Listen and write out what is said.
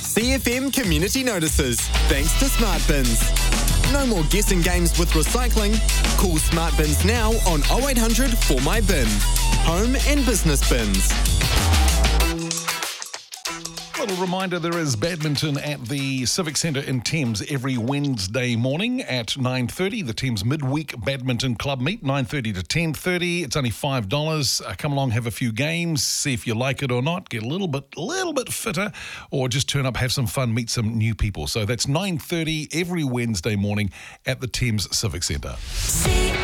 CFM community notices, thanks to Smart Bins. No more guessing games with recycling. Call Smart Bins now on 0800 for my bin. Home and business bins. Little reminder, there is badminton at the Civic Centre in Thames every Wednesday morning at 9:30. The Thames Midweek Badminton Club meet, 9:30 to 10:30. It's only $5. Come along, have a few games, see if you like it or not, get a little bit fitter, or just turn up, have some fun, meet some new people. So that's 9:30 every Wednesday morning at the Thames Civic Centre.